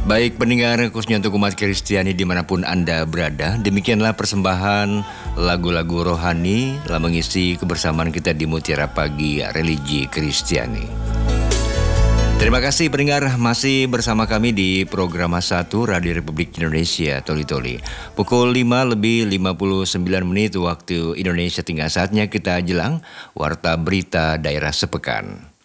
Baik pendengar, khususnya untuk umat Kristiani dimanapun Anda berada, demikianlah persembahan lagu-lagu rohani telah mengisi kebersamaan kita di Mutiara Pagi Religi Kristiani. Terima kasih pendengar, masih bersama kami di program 1 Radio Republik Indonesia Toli Toli. Pukul 5 lebih 59 menit waktu Indonesia, tinggal saatnya kita jelang Warta Berita Daerah Sepekan.